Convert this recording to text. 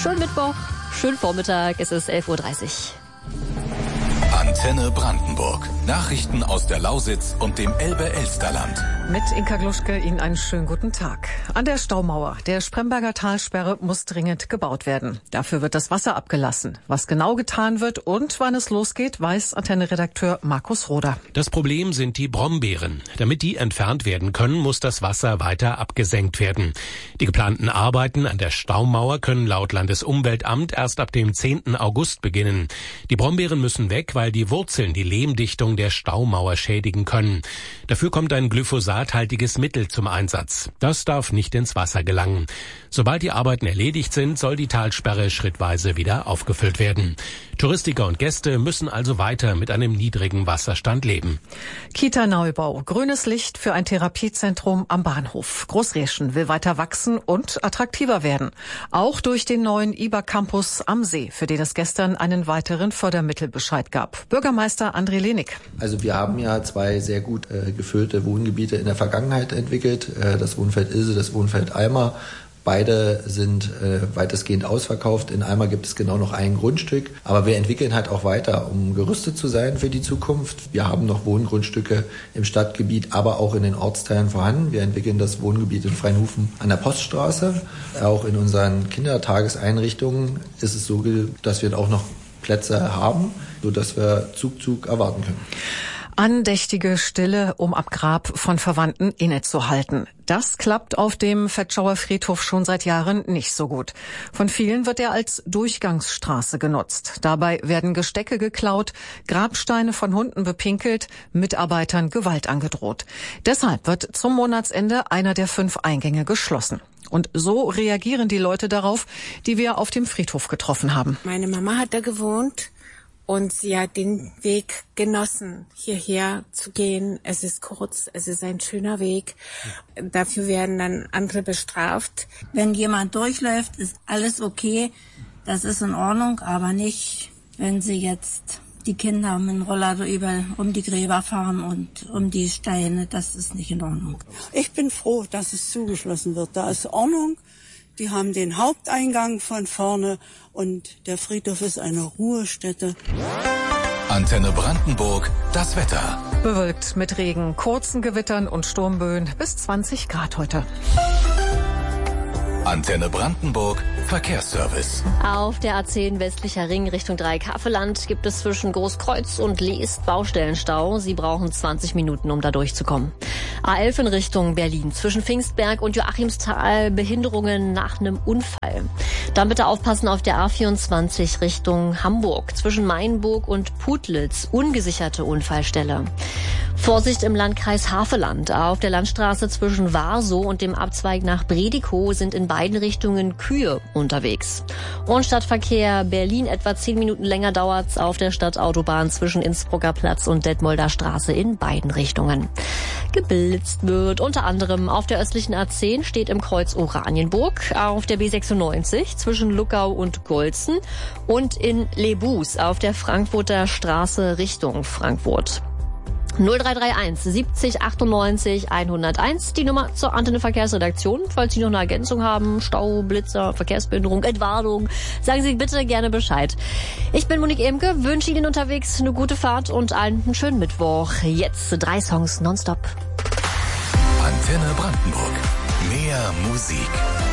schönen Mittwoch, schönen Vormittag, es ist 11.30 Uhr. Antenne Brandenburg. Nachrichten aus der Lausitz und dem Elbe-Elsterland. Mit Inka Gluschke Ihnen einen schönen guten Tag. An der Staumauer der Spremberger Talsperre muss dringend gebaut werden. Dafür wird das Wasser abgelassen. Was genau getan wird und wann es losgeht, weiß Antenne-Redakteur Markus Roder. Das Problem sind die Brombeeren. Damit die entfernt werden können, muss das Wasser weiter abgesenkt werden. Die geplanten Arbeiten an der Staumauer können laut Landesumweltamt erst ab dem 10. August beginnen. Die Brombeeren müssen weg, weil die Wurzeln die Lehmdichtung der Staumauer schädigen können. Dafür kommt ein glyphosathaltiges Mittel zum Einsatz. Das darf nicht ins Wasser gelangen. Sobald die Arbeiten erledigt sind, soll die Talsperre schrittweise wieder aufgefüllt werden. Touristiker und Gäste müssen also weiter mit einem niedrigen Wasserstand leben. Kita-Neubau. Grünes Licht für ein Therapiezentrum am Bahnhof. Großrieschen will weiter wachsen und attraktiver werden. Auch durch den neuen IBA-Campus am See, für den es gestern einen weiteren Fördermittelbescheid gab. Bürgermeister André Lenig. Also wir haben ja zwei sehr gut gefüllte Wohngebiete in der Vergangenheit entwickelt. Das Wohnfeld Ilse, das Wohnfeld Eimar. Beide sind weitestgehend ausverkauft. In Eimar gibt es genau noch ein Grundstück. Aber wir entwickeln halt auch weiter, um gerüstet zu sein für die Zukunft. Wir haben noch Wohngrundstücke im Stadtgebiet, aber auch in den Ortsteilen vorhanden. Wir entwickeln das Wohngebiet in Freienhufen an der Poststraße. Auch in unseren Kindertageseinrichtungen ist es so, dass wir auch noch Plätze haben, sodass wir Zug erwarten können. Andächtige Stille, um am Grab von Verwandten innezuhalten. Das klappt auf dem Vetschauer Friedhof schon seit Jahren nicht so gut. Von vielen wird er als Durchgangsstraße genutzt. Dabei werden Gestecke geklaut, Grabsteine von Hunden bepinkelt, Mitarbeitern Gewalt angedroht. Deshalb wird zum Monatsende einer der 5 Eingänge geschlossen. Und so reagieren die Leute darauf, die wir auf dem Friedhof getroffen haben. Meine Mama hat da gewohnt. Und sie hat den Weg genossen, hierher zu gehen. Es ist kurz, es ist ein schöner Weg. Dafür werden dann andere bestraft. Wenn jemand durchläuft, ist alles okay. Das ist in Ordnung, aber nicht, wenn sie jetzt die Kinder mit dem Rollator überall um die Gräber fahren und um die Steine. Das ist nicht in Ordnung. Ich bin froh, dass es zugeschlossen wird. Da ist Ordnung. Die haben den Haupteingang von vorne und der Friedhof ist eine Ruhestätte. Antenne Brandenburg, das Wetter. Bewölkt mit Regen, kurzen Gewittern und Sturmböen bis 20 Grad heute. Antenne Brandenburg, Verkehrsservice. Auf der A10 westlicher Ring Richtung Dreieckhaveland gibt es zwischen Großkreuz und Leest Baustellenstau. Sie brauchen 20 Minuten, um da durchzukommen. A11 in Richtung Berlin. Zwischen Pfingstberg und Joachimsthal Behinderungen nach einem Unfall. Dann bitte aufpassen auf der A24 Richtung Hamburg. Zwischen Mainburg und Putlitz ungesicherte Unfallstelle. Vorsicht im Landkreis Havelland. Auf der Landstraße zwischen Warsow und dem Abzweig nach Bredikow sind in beiden Richtungen Kühe unterwegs. Und Stadtverkehr Berlin etwa 10 Minuten länger dauert's auf der Stadtautobahn zwischen Innsbrucker Platz und Detmolder Straße in beiden Richtungen. Geblitzt wird unter anderem auf der östlichen A10 steht im Kreuz Oranienburg, auf der B96 zwischen Luckau und Golzen und in Lebus auf der Frankfurter Straße Richtung Frankfurt. 0331 70 98 101, die Nummer zur Antenne Verkehrsredaktion. Falls Sie noch eine Ergänzung haben, Stau, Blitzer, Verkehrsbehinderung, Entwarnung, sagen Sie bitte gerne Bescheid. Ich bin Monique Emke, wünsche Ihnen unterwegs eine gute Fahrt und allen einen schönen Mittwoch. Jetzt 3 Songs nonstop. Antenne Brandenburg. Mehr Musik.